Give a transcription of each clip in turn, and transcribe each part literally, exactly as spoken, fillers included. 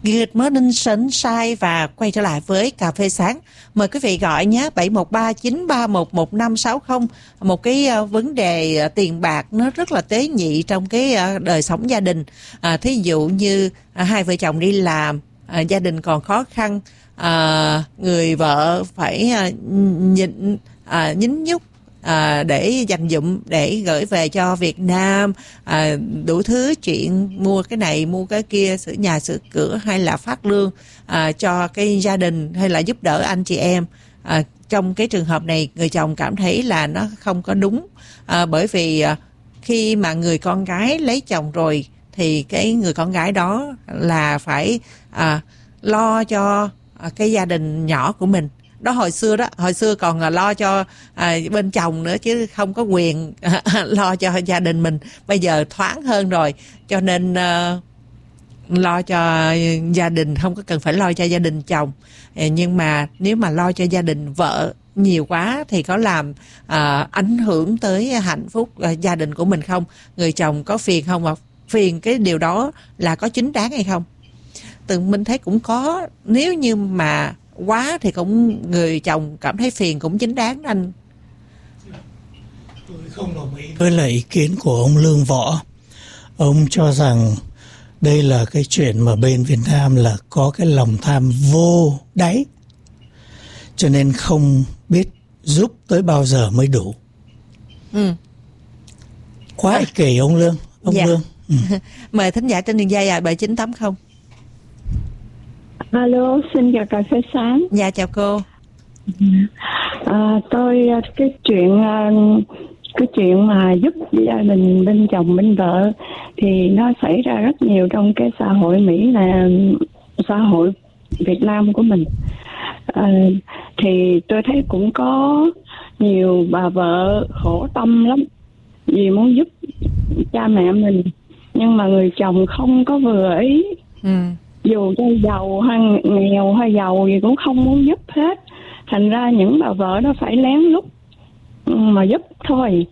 Good morning sunshine và quay trở lại với cà phê sáng. Mời quý vị gọi nhé bảy một ba chín ba một một năm sáu không. Một cái uh, vấn đề uh, tiền bạc nó rất là tế nhị trong cái uh, đời sống gia đình. Uh, thí dụ như uh, hai vợ chồng đi làm, uh, gia đình còn khó khăn, uh, người vợ phải uh, nhịn uh, nhín nhúc À, để dành dụm để gửi về cho Việt Nam, à, đủ thứ chuyện mua cái này mua cái kia, sửa nhà sửa cửa hay là phát lương à, cho cái gia đình hay là giúp đỡ anh chị em. À, trong cái trường hợp này người chồng cảm thấy là nó không có đúng, à, bởi vì à, khi mà người con gái lấy chồng rồi thì cái người con gái đó là phải à, lo cho à, cái gia đình nhỏ của mình. Đó hồi xưa đó, hồi xưa còn lo cho à, bên chồng nữa chứ không có quyền lo cho gia đình mình. Bây giờ thoáng hơn rồi, cho nên uh, lo cho gia đình không có cần phải lo cho gia đình chồng. Nhưng mà nếu mà lo cho gia đình vợ nhiều quá thì có làm à, ảnh hưởng tới hạnh phúc à, gia đình của mình không? Người chồng có phiền không? Và phiền cái điều đó là có chính đáng hay không? Từng mình thấy cũng có, nếu như mà quá thì cũng người chồng cảm thấy phiền cũng chính đáng anh. Tôi không đồng ý với lại ý kiến của ông Lương Võ. Ông cho rằng đây là cái chuyện mà bên Việt Nam là có cái lòng tham vô đáy, cho nên không biết giúp tới bao giờ mới đủ. Ừ. Quá ích kỷ ông Lương. Ông dạ. Lương. Ừ. Mời thính giả trên đường dây à, bảy chín tám không. Alo, xin chào cà phê sáng. Dạ chào cô. À, tôi cái chuyện cái chuyện mà giúp gia đình bên chồng bên vợ thì nó xảy ra rất nhiều trong cái xã hội Mỹ, là xã hội Việt Nam của mình. À, thì tôi thấy cũng có nhiều bà vợ khổ tâm lắm vì muốn giúp cha mẹ mình, nhưng mà người chồng không có vừa ý. Ừ. Dù cho giàu hay nghèo hay giàu gì cũng không muốn giúp hết. Thành ra những bà vợ đó phải lén lút mà giúp thôi,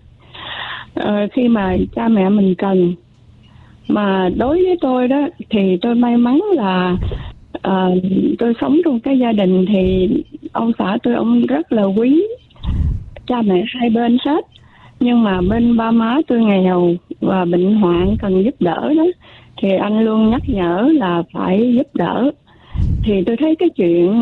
ờ, khi mà cha mẹ mình cần. Mà đối với tôi đó thì tôi may mắn là uh, tôi sống trong cái gia đình thì ông xã tôi ông rất là quý cha mẹ hai bên hết. Nhưng mà bên ba má tôi nghèo và bệnh hoạn cần giúp đỡ đó, thì anh luôn nhắc nhở là phải giúp đỡ. Thì tôi thấy cái chuyện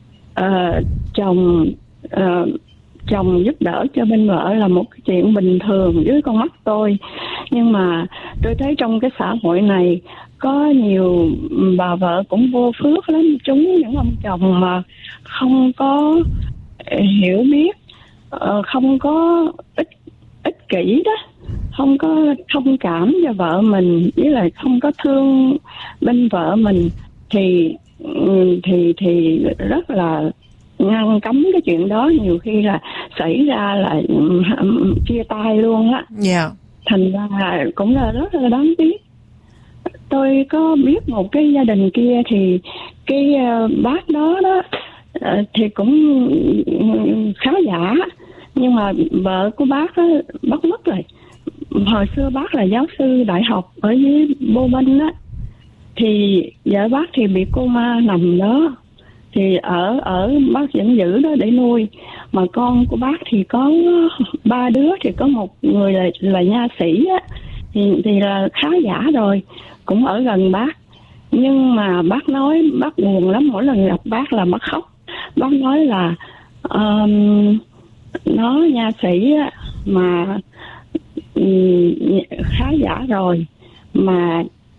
uh, chồng uh, chồng giúp đỡ cho bên vợ là một cái chuyện bình thường dưới con mắt tôi. Nhưng mà tôi thấy trong cái xã hội này có nhiều bà vợ cũng vô phước lắm, chúng những ông chồng mà không có hiểu biết, uh, không có ích ích kỷ đó, không có thông cảm cho vợ mình, với lại không có thương bên vợ mình, thì thì thì rất là ngăn cấm cái chuyện đó. Nhiều khi là xảy ra là chia tay luôn á. Yeah. Thành ra cũng là rất là đáng tiếc. Tôi có biết một cái gia đình kia thì cái bác đó đó thì cũng khá giả, nhưng mà vợ của bác đó, bác mất rồi. Hồi xưa bác là giáo sư đại học ở dưới Bô Minh á, thì vợ bác thì bị coma nằm đó, thì ở ở bác vẫn giữ đó để nuôi. Mà con của bác thì có ba đứa, thì có một người là là nha sĩ á, thì thì là khá giả rồi, cũng ở gần bác. Nhưng mà bác nói bác buồn lắm, mỗi lần gặp bác là bác khóc. Bác nói là um, nó nha sĩ á, mà um, khá giả rồi, mà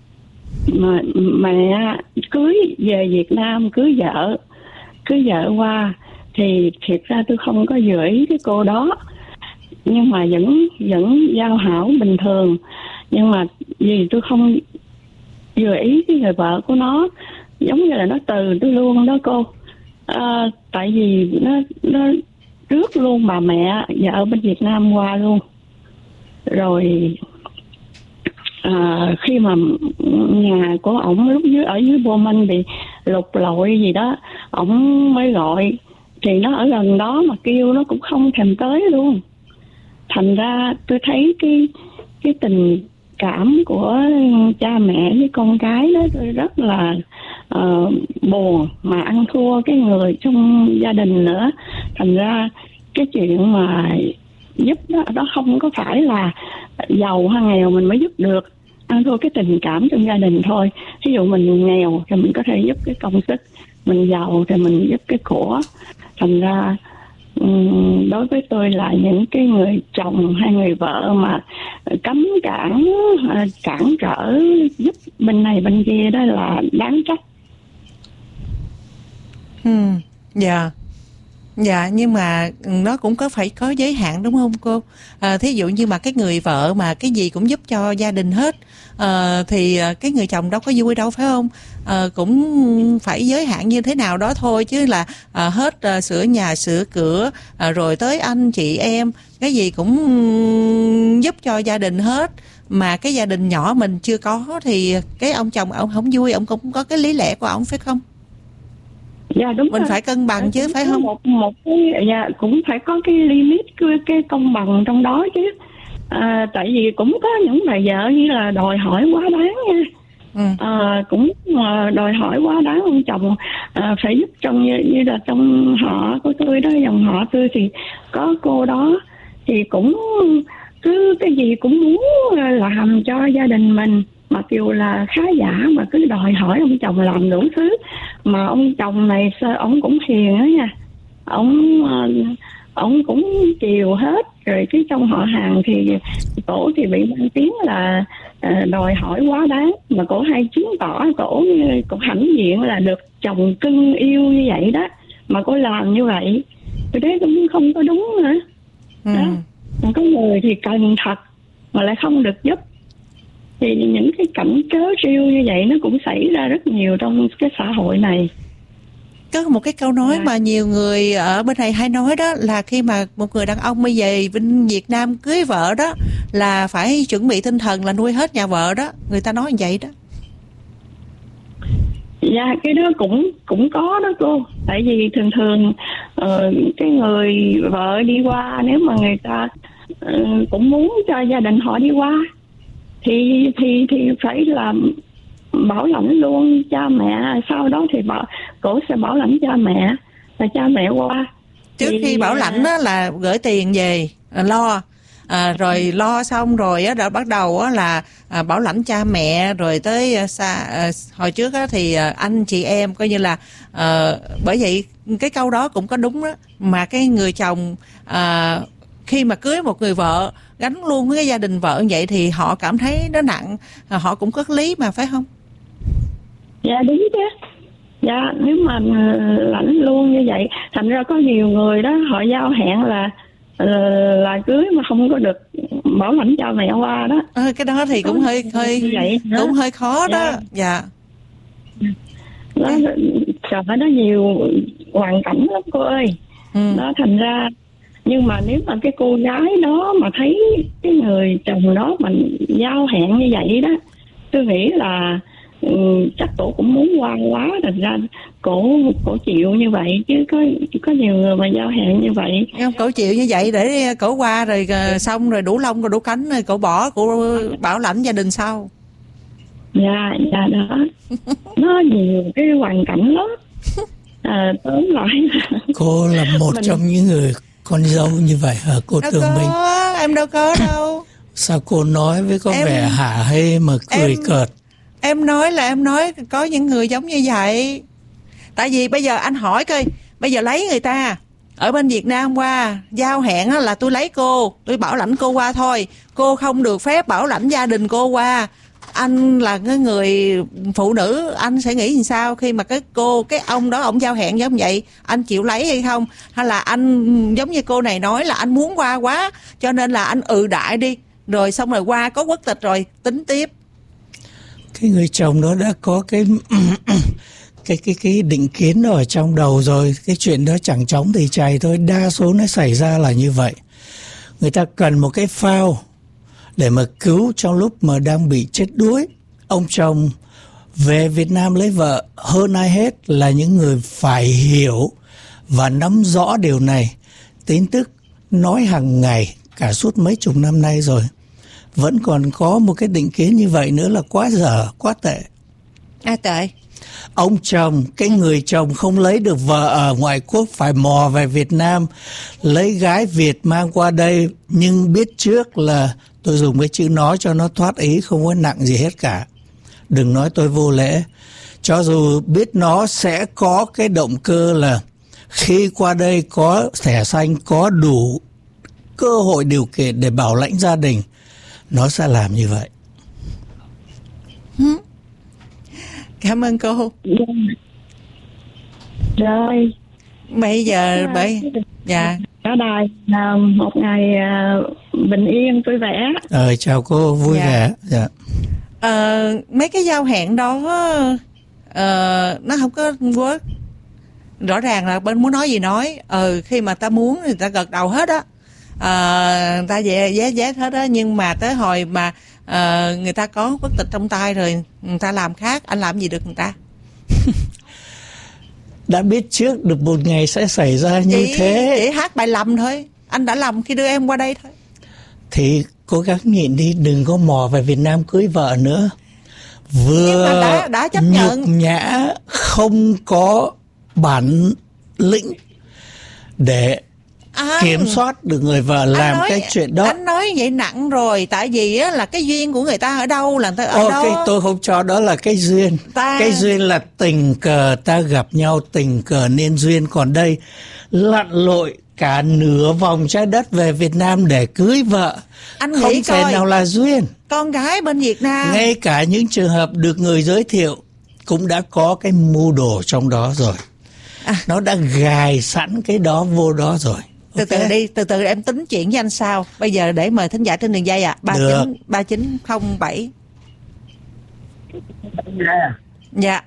mà mẹ cưới về Việt Nam, cưới vợ cưới vợ qua, thì thiệt ra tôi không có vừa ý cái cô đó, nhưng mà vẫn vẫn giao hảo bình thường. Nhưng mà vì tôi không vừa ý cái người vợ của nó, giống như là nó từ tôi luôn đó cô. À, tại vì nó nó rước luôn bà mẹ vợ bên Việt Nam qua luôn. Rồi à, khi mà nhà của ổng lúc dưới ở dưới Bô Minh bị lục lội gì đó, ổng mới gọi, thì nó ở gần đó mà kêu nó cũng không thèm tới luôn. Thành ra tôi thấy cái cái tình cảm của cha mẹ với con cái đó tôi rất là uh, buồn mà ăn thua cái người trong gia đình nữa. Thành ra cái chuyện mà giúp đó, đó không có phải là giàu hay nghèo mình mới giúp được, ăn thua cái tình cảm trong gia đình thôi. Ví dụ mình nghèo thì mình có thể giúp cái công sức, mình giàu thì mình giúp cái của. Thành ra đối với tôi là những cái người chồng hay người vợ mà cấm cản, cản trở giúp bên này bên kia đó là đáng trách. Ừ, dạ. Dạ, nhưng mà nó cũng có phải có giới hạn đúng không cô? À, thí dụ như mà cái người vợ mà cái gì cũng giúp cho gia đình hết, à, thì cái người chồng đâu có vui đâu phải không? À, cũng phải giới hạn như thế nào đó thôi, chứ là à, hết à, sửa nhà sửa cửa, à, rồi tới anh chị em, cái gì cũng giúp cho gia đình hết. Mà cái gia đình nhỏ mình chưa có thì cái ông chồng ông không vui, ông cũng có cái lý lẽ của ông phải không? Dạ đúng mình rồi. Phải cân bằng chứ phải không? Một một cái dạ cũng phải có cái limit, cái, cái công bằng trong đó chứ. À, tại vì cũng có những bà vợ như là đòi hỏi quá đáng nha. Ừ. À, cũng mà đòi hỏi quá đáng ông chồng à, phải giúp trong như, như là trong họ của tôi đó, dòng họ tôi thì có cô đó thì cũng cứ cái gì cũng muốn làm cho gia đình mình, mặc dù là khá giả mà cứ đòi hỏi ông chồng làm đủ thứ. Mà ông chồng này sao ông cũng hiền đó nha, ông ông cũng chiều hết. Rồi cái trong họ hàng thì cổ thì bị mang tiếng là đòi hỏi quá đáng, mà cổ hay chứng tỏ cổ cổ hãnh diện là được chồng cưng yêu như vậy đó, mà cổ làm như vậy tôi thấy cũng không có đúng nữa. Ừ. Đó. Mà có người thì cần thật mà lại không được giúp, thì những cái cảnh cớ riêu như vậy nó cũng xảy ra rất nhiều trong cái xã hội này. Có một cái câu nói mà nhiều người ở bên này hay nói đó là khi mà một người đàn ông bây về bên Việt Nam cưới vợ đó là phải chuẩn bị tinh thần là nuôi hết nhà vợ đó, người ta nói như vậy đó. Dạ, cái đó cũng cũng có đó cô. Tại vì thường thường uh, cái người vợ đi qua, nếu mà người ta uh, cũng muốn cho gia đình họ đi qua thì thì thì phải làm bảo lãnh luôn cha mẹ. Sau đó thì bảo cổ sẽ bảo lãnh cha mẹ và cha mẹ qua. Trước thì, khi bảo lãnh đó là gửi tiền về lo, à, rồi lo xong rồi á đã bắt đầu á là à, bảo lãnh cha mẹ, rồi tới à, xa à, hồi trước á thì à, anh chị em coi như là à, bởi vậy cái câu đó cũng có đúng đó, mà cái người chồng à, khi mà cưới một người vợ gánh luôn với cái gia đình vợ như vậy thì họ cảm thấy nó nặng, họ cũng có lý mà phải không? Dạ đúng chứ. Dạ nếu mà lãnh luôn như vậy, thành ra có nhiều người đó họ giao hẹn là là cưới mà không có được bảo lãnh cha mẹ qua đó. À, cái đó thì cũng hơi hơi vậy cũng hơi khó đó. Dạ. Nó sợ nó nhiều hoàn cảnh lắm cô ơi. Ừ. Nó thành ra, nhưng mà nếu mà cái cô gái đó mà thấy cái người chồng đó mình giao hẹn như vậy đó, tôi nghĩ là ừ, chắc cổ cũng muốn qua quá, thành ra cổ cổ chịu như vậy. Chứ có có nhiều người mà giao hẹn như vậy, không, cổ chịu như vậy để cổ qua rồi xong rồi đủ lông rồi đủ cánh rồi cổ bỏ, cổ bảo lãnh gia đình sau. Dạ dạ đó. Nó nhiều cái hoàn cảnh lắm. À, tóm lại cô là một mình... trong những người con dâu như vậy hả cô Tường Minh? Em đâu có đâu. Sao cô nói với có em... vẻ hả hê mà cười em... cợt? Em nói là em nói có những người giống như vậy. Tại vì bây giờ anh hỏi coi, bây giờ lấy người ta ở bên Việt Nam qua, giao hẹn là tôi lấy cô, tôi bảo lãnh cô qua thôi, cô không được phép bảo lãnh gia đình cô qua. Anh là cái người phụ nữ, anh sẽ nghĩ làm sao khi mà cái cô, cái ông đó ông giao hẹn giống vậy, anh chịu lấy hay không? Hay là anh giống như cô này nói là anh muốn qua quá, cho nên là anh ừ đại đi, rồi xong rồi qua có quốc tịch rồi tính tiếp. Cái người chồng đó đã có cái cái cái cái định kiến ở trong đầu rồi, cái chuyện đó chẳng chóng thì chày thôi, đa số nó xảy ra là như vậy. Người ta cần một cái phao để mà cứu trong lúc mà đang bị chết đuối. Ông chồng về Việt Nam lấy vợ hơn ai hết là những người phải hiểu và nắm rõ điều này. Tin tức nói hàng ngày cả suốt mấy chục năm nay rồi, vẫn còn có một cái định kiến như vậy nữa là quá dở, quá tệ. À tệ. Ông chồng, cái người chồng không lấy được vợ ở ngoại quốc phải mò về Việt Nam, lấy gái Việt mang qua đây, nhưng biết trước là tôi dùng cái chữ nói cho nó thoát ý, không có nặng gì hết cả. Đừng nói tôi vô lễ. Cho dù biết nó sẽ có cái động cơ là khi qua đây có thẻ xanh, có đủ cơ hội điều kiện để bảo lãnh gia đình, nó sẽ làm như vậy. Cảm ơn cô. Rồi. Bây giờ bởi dạ. Ở đài là một ngày bình yên vui vẻ. Ờ, chào cô, vui dạ. vẻ. Dạ. Ờ, mấy cái giao hẹn đó uh, nó không có work. Rõ ràng là bên muốn nói gì nói. Ờ, khi mà ta muốn thì ta gật đầu hết á. Ờ, ta về vé vé hết á, nhưng mà tới hồi mà uh, người ta có quốc tịch trong tay rồi, người ta làm khác, anh làm gì được người ta? Đã biết trước được một ngày sẽ xảy ra như chỉ, thế. Chỉ hát bài lầm thôi. Anh đã lầm khi đưa em qua đây thôi. Thì cố gắng nhịn đi, đừng có mò về Việt Nam cưới vợ nữa. Vừa đã, đã chấp nhận. nhục nhã, không có bản lĩnh để à, kiểm soát được người vợ làm nói, cái chuyện đó. Anh nói vậy nặng rồi. Tại vì á, là cái duyên của người ta ở đâu là người ta ở Ô, đâu. cái, tôi không cho đó là cái duyên. Ta... Cái duyên là tình cờ ta gặp nhau, tình cờ nên duyên. Còn đây lặn lội cả nửa vòng trái đất về Việt Nam để cưới vợ. Anh không nghĩ thể coi, nào là duyên. Con gái bên Việt Nam, ngay cả những trường hợp được người giới thiệu cũng đã có cái mưu đồ trong đó rồi. À. Nó đã gài sẵn cái đó vô đó rồi. Từ okay. từ đi, từ từ em tính chuyện với anh sau. Bây giờ để mời thính giả trên đường dây ạ. À. ba chín không bảy. Dạ.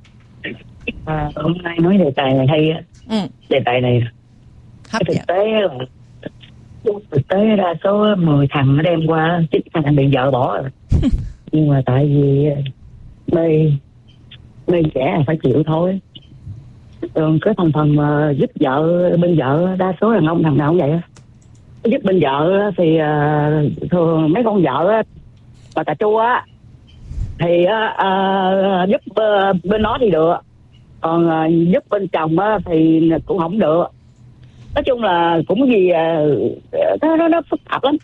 À, hôm nay nói đề tài này hay á. Ừ. Đề tài này hấp thực tế là thực tế đa số mười thằng nó đem qua chín thằng bị vợ bỏ rồi. Nhưng mà tại vì mê mê trẻ là phải chịu thôi. Còn cái thành phần mà giúp vợ bên vợ đa số là ông thằng nào cũng vậy á. Giúp bên vợ thì uh, thường mấy con vợ mà cà chua á thì uh, giúp uh, bên nó thì được, còn uh, giúp bên chồng á thì cũng không được. Nói chung là cũng gì uh, nó, nó nó phức tạp lắm.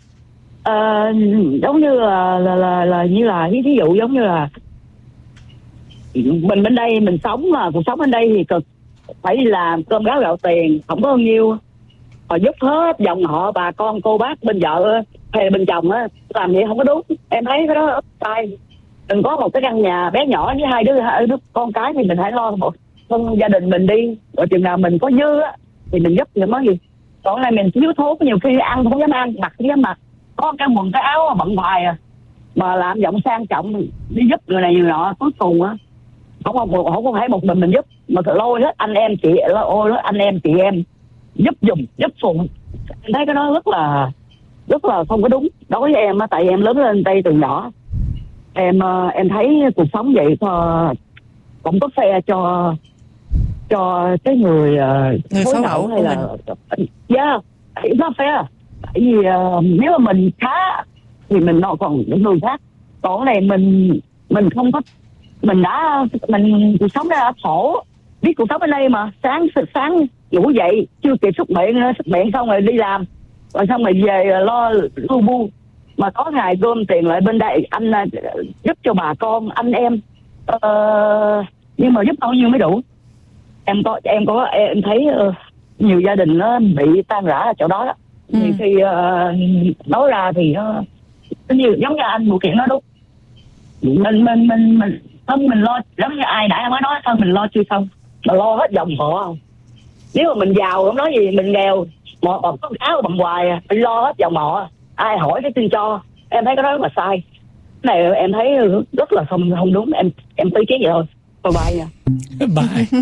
Uh, giống như là, là, là, là như là ví dụ giống như là mình bên đây mình sống mà cuộc sống bên đây thì cực, phải đi làm cơm gáo gạo tiền, không có bao nhiêu, họ giúp hết dòng họ bà con cô bác bên vợ hay bên chồng á, làm vậy không có đúng. Em thấy cái đó sai. Đừng có một cái căn nhà bé nhỏ với hai đứa, hai đứa con cái thì mình hãy lo một con gia đình mình đi, rồi chừng nào mình có dư á thì mình giúp những món gì. Còn này mình thiếu thốn, nhiều khi ăn không dám ăn, mặc không dám mặc, có cái quần cái áo bận hoài à, mà làm giọng sang trọng đi giúp người này người nọ, cuối cùng á không không không có phải một mình mình giúp, mà lôi hết anh em chị lôi hết anh em chị em giúp dùng giúp phụng. Em thấy cái đó rất là rất là không có đúng đối với em á, tại vì em lớn lên đây từ nhỏ, em em thấy cuộc sống vậy cũng có phe cho cho cái người người phối mẫu hay là yeah, nó fair. Tại vì uh, nếu mà mình khá thì mình nó còn những người khác, còn cái này mình mình không có, mình đã mình cuộc sống đã khổ, biết cuộc sống ở đây mà sáng sáng ngủ dậy chưa kịp xúc miệng xúc miệng xong rồi đi làm, rồi xong rồi về lo lu bu, mà có ngày gom tiền lại bên đây anh giúp cho bà con anh em, uh, nhưng mà giúp bao nhiêu mới đủ. Em có em có em thấy uh, nhiều gia đình nó bị tan rã ở chỗ đó đó. Ừ. Thì khi uh, nói ra thì nó uh, như giống như anh điều kiện nó đúng, mình mình mình mình thân mình lo, giống như ai nãy mới nói thân mình lo chưa xong mà lo hết dòng họ không. Nếu mà mình giàu không nói gì, mình nghèo một bọc có áo bằng hoài mình lo hết dòng họ, ai hỏi cái tin cho. Em thấy cái đó rất là sai, cái này em thấy rất là không không đúng. Em em tư kiến vậy thôi. Bye bye nha. Bye.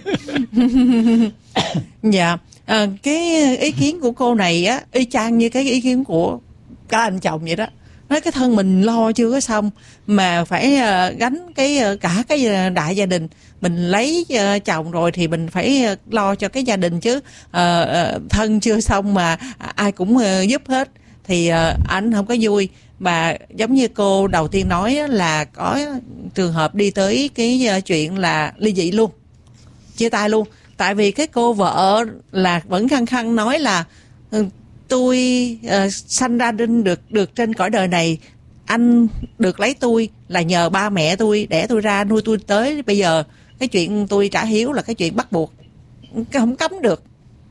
Dạ. À, cái ý kiến của cô này á y chang như cái ý kiến của các anh chồng vậy đó. Nói cái thân mình lo chưa có xong mà phải uh, gánh cái uh, cả cái uh, đại gia đình. Mình lấy uh, chồng rồi thì mình phải uh, lo cho cái gia đình chứ. Uh, uh, thân chưa xong mà uh, ai cũng uh, giúp hết thì uh, anh không có vui. Và giống như cô đầu tiên nói là có trường hợp đi tới cái chuyện là ly dị luôn, chia tay luôn. Tại vì cái cô vợ là vẫn khăng khăng nói là tôi uh, sanh ra đinh được được trên cõi đời này, anh được lấy tôi là nhờ ba mẹ tôi đẻ tôi ra nuôi tôi tới bây giờ. Cái chuyện tôi trả hiếu là cái chuyện bắt buộc, không cấm được.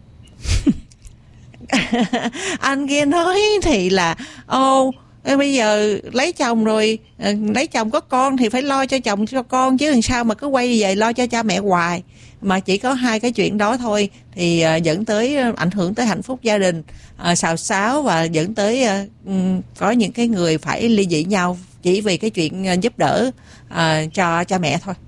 Anh kia nói thì là ô bây giờ lấy chồng rồi, lấy chồng có con thì phải lo cho chồng cho con chứ làm sao mà cứ quay về lo cho cha mẹ hoài. Mà chỉ có hai cái chuyện đó thôi thì uh, dẫn tới uh, ảnh hưởng tới hạnh phúc gia đình, uh, xào xáo và dẫn tới uh, um, có những cái người phải ly dị nhau chỉ vì cái chuyện uh, giúp đỡ uh, cho cha mẹ thôi.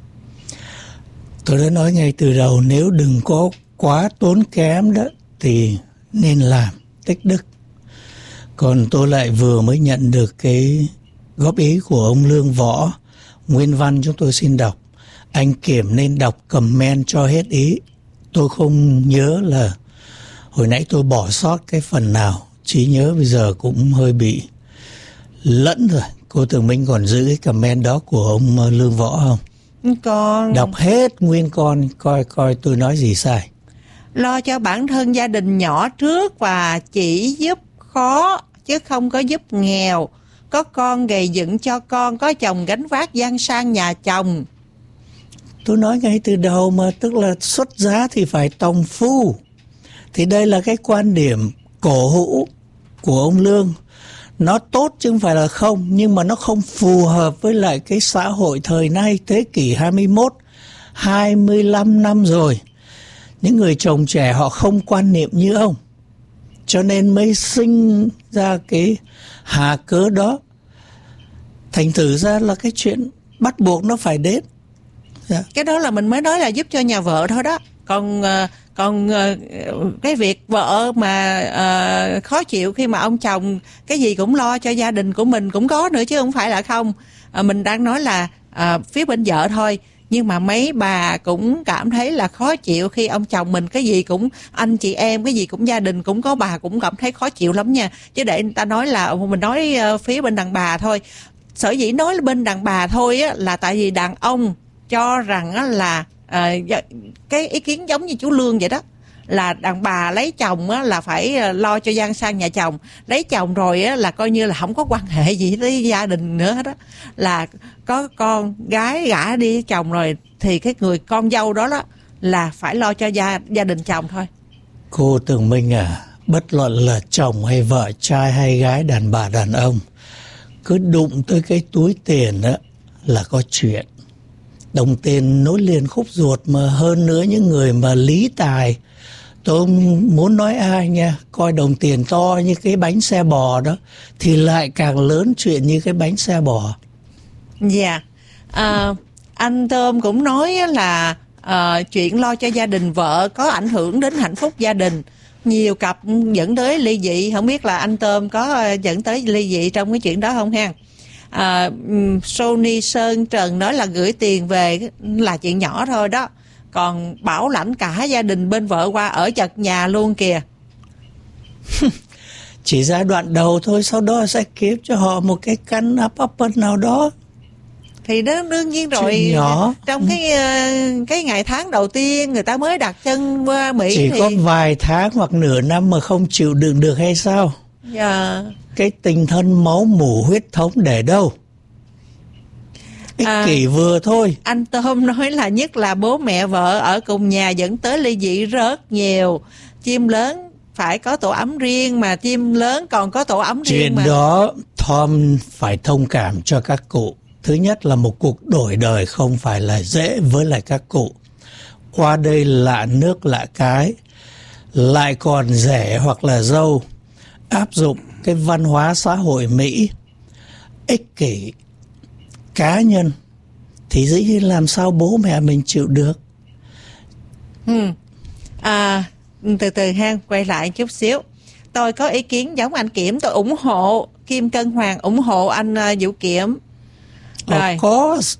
Tôi đã nói ngay từ đầu, nếu đừng có quá tốn kém đó thì nên làm tích đức. Còn tôi lại vừa mới nhận được cái góp ý của ông Lương Võ. Nguyên văn chúng tôi xin đọc. Anh Kiểm nên đọc comment cho hết ý. Tôi không nhớ là hồi nãy tôi bỏ sót cái phần nào. Trí nhớ bây giờ cũng hơi bị lẫn rồi. Cô Tường Minh còn giữ cái comment đó của ông Lương Võ không? Con đọc hết nguyên con coi coi tôi nói gì sai. Lo cho bản thân gia đình nhỏ trước và chỉ giúp khó chứ không có giúp nghèo. Có con gầy dựng cho con, có chồng gánh vác gian sang nhà chồng. Tôi nói ngay từ đầu mà, tức là xuất giá thì phải tòng phu. Thì đây là cái quan điểm cổ hữu của ông Lương. Nó tốt chứ không phải là không, nhưng mà nó không phù hợp với lại cái xã hội thời nay, thế kỷ hai mươi mốt, hai mươi lăm năm rồi. Những người chồng trẻ họ không quan niệm như ông, cho nên mới sinh ra cái hà cớ đó. Thành thử ra là cái chuyện bắt buộc nó phải đến. Dạ. Cái đó là mình mới nói là giúp cho nhà vợ thôi đó. Còn còn cái việc vợ mà uh, khó chịu khi mà ông chồng cái gì cũng lo cho gia đình của mình cũng có nữa chứ không phải là không. Uh, mình đang nói là uh, phía bên vợ thôi. Nhưng mà mấy bà cũng cảm thấy là khó chịu khi ông chồng mình cái gì cũng, anh chị em cái gì cũng gia đình cũng có, bà cũng cảm thấy khó chịu lắm nha. Chứ để người ta nói là mình nói phía bên đàn bà thôi. Sở dĩ nói bên đàn bà thôi á, là tại vì đàn ông cho rằng á, là à, cái ý kiến giống như chú Lương vậy đó, là đàn bà lấy chồng á, là phải lo cho gian sang nhà chồng. Lấy chồng rồi á, là coi như là không có quan hệ gì với gia đình nữa đó. Là có con gái gả đi chồng rồi thì cái người con dâu đó đó là phải lo cho gia, gia đình chồng thôi. Cô Tường Minh à, bất luận là chồng hay vợ, trai hay gái, đàn bà đàn ông, cứ đụng tới cái túi tiền đó là có chuyện. Đồng tiền nối liền khúc ruột, mà hơn nữa những người mà lý tài, tôi muốn nói ai nha, coi đồng tiền to như cái bánh xe bò đó thì lại càng lớn chuyện như cái bánh xe bò. Dạ yeah. à, Anh Thơm cũng nói là à, chuyện lo cho gia đình vợ có ảnh hưởng đến hạnh phúc gia đình. Nhiều cặp dẫn tới ly dị. Không biết là anh Thơm có dẫn tới ly dị trong cái chuyện đó không ha? À, Sony Sơn Trần nói là gửi tiền về là chuyện nhỏ thôi đó, còn bảo lãnh cả gia đình bên vợ qua ở chật nhà luôn kìa. Chỉ giai đoạn đầu thôi, sau đó sẽ kiếm cho họ một cái căn apartment nào đó. Thì đó đương nhiên rồi, nhỏ. Trong cái cái ngày tháng đầu tiên người ta mới đặt chân qua Mỹ chỉ thì... có vài tháng hoặc nửa năm mà không chịu đựng được hay sao? Dạ. Cái tình thân máu mủ huyết thống để đâu? Ích à, kỷ vừa thôi. Anh Tôm nói là nhất là bố mẹ vợ ở cùng nhà dẫn tới ly dị rất nhiều. Chim lớn phải có tổ ấm riêng, mà chim lớn còn có tổ ấm riêng. Chuyện mà. đó Tom phải thông cảm cho các cụ. Thứ nhất là một cuộc đổi đời không phải là dễ với lại các cụ. Qua đây lạ nước lạ cái, lại còn rẻ hoặc là dâu, áp dụng cái văn hóa xã hội Mỹ, ích kỷ, cá nhân, thì dĩ nhiên làm sao bố mẹ mình chịu được. Ừ. À, từ từ ha, quay lại chút xíu. Tôi có ý kiến giống anh Kiểm, tôi ủng hộ Kim Cân Hoàng, ủng hộ anh uh, Vũ Kiểm. Rồi. Of course.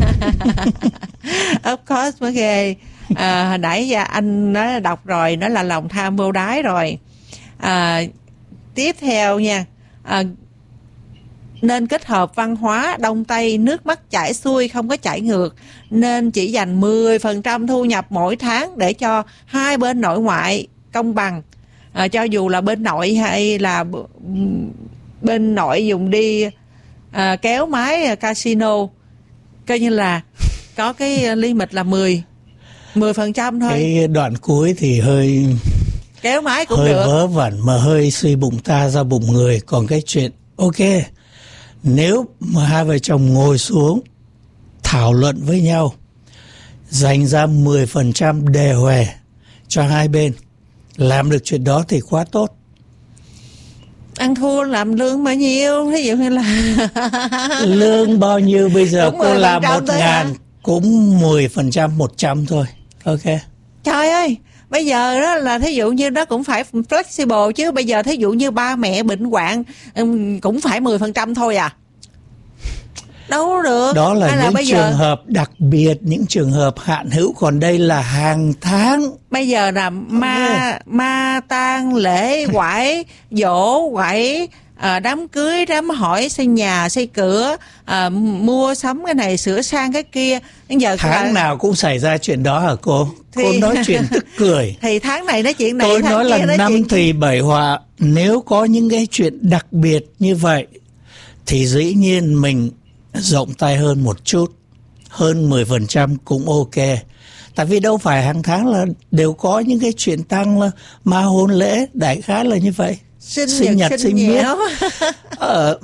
Of course mới ghê. À, hồi nãy giờ anh nói đọc rồi, nó là lòng tham vô đáy rồi. À, tiếp theo nha. À, nên kết hợp văn hóa Đông Tây, nước mắt chảy xuôi không có chảy ngược, nên chỉ dành mười phần trăm thu nhập mỗi tháng để cho hai bên nội ngoại công bằng. À, cho dù là bên nội hay là bên nội dùng đi à, kéo máy casino, coi như là có cái limit là mười mười phần trăm thôi. Cái đoạn cuối thì hơi kéo máy cũng hơi được, vớ vẩn mà hơi suy bụng ta ra bụng người. Còn cái chuyện ok, nếu mà hai vợ chồng ngồi xuống thảo luận với nhau, dành ra mười phần trăm đề huề cho hai bên, làm được chuyện đó thì quá tốt. Ăn thua làm lương bao nhiêu, ví dụ như là lương bao nhiêu bây giờ cô làm một ngàn hả? Cũng mười phần trăm một trăm thôi. Ok. Trời ơi, bây giờ đó là thí dụ như nó cũng phải flexible chứ. Bây giờ thí dụ như ba mẹ bệnh hoạn cũng phải mười phần trăm thôi à, đâu được. Đó là hay những là bây trường giờ... hợp đặc biệt, những trường hợp hạn hữu, còn đây là hàng tháng. Bây giờ là ma ma tang, lễ quải, dỗ quải, à, đám cưới, đám hỏi, xây nhà, xây cửa, à, mua sắm cái này, sửa sang cái kia. Bây giờ tháng là... nào cũng xảy ra chuyện đó hả cô? Thì... Cô nói chuyện tức cười. Thì tháng này nói chuyện này, tôi tháng nói kia là nói năm chuyện... thì bảy họa. Nếu có những cái chuyện đặc biệt như vậy thì dĩ nhiên mình rộng tay hơn một chút, hơn mười phần trăm cũng ok. Tại vì đâu phải hàng tháng là đều có những cái chuyện tăng là ma hôn lễ, đại khái là như vậy. Sinh, sinh nhật, nhật, sinh sinh biết. ờ,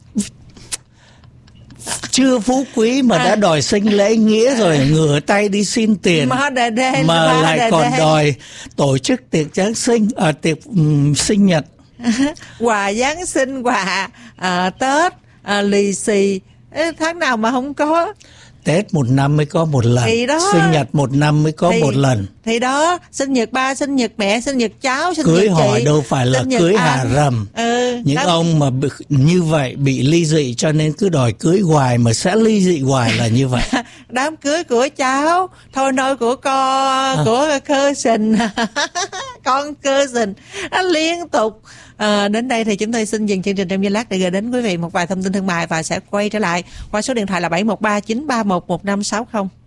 chưa phú quý mà à. đã đòi sinh lễ nghĩa rồi, ngửa tay đi xin tiền mà, đê đê, mà lại đê còn đê. đòi tổ chức tiệc Giáng sinh, à, tiệc um, sinh nhật, quà Giáng sinh, quà à, Tết, à, lì xì. Ê, tháng nào mà không có. Tết một năm mới có một lần, đó, sinh nhật một năm mới có thì, một lần. Thì đó, sinh nhật ba, sinh nhật mẹ, sinh nhật cháu, sinh cưới nhật hỏi chị, đâu phải là cưới hà rầm. Ừ, những đó. ông mà bị, như vậy bị ly dị cho nên cứ đòi cưới hoài mà sẽ ly dị hoài là như vậy. Đám cưới của cháu, thôi nôi của con, à. của cousin, con cousin, nó liên tục. À, đến đây thì chúng tôi xin dừng chương trình trong giây lát để gửi đến quý vị một vài thông tin thương mại và sẽ quay trở lại qua số điện thoại là bảy một ba chín ba một một năm sáu không.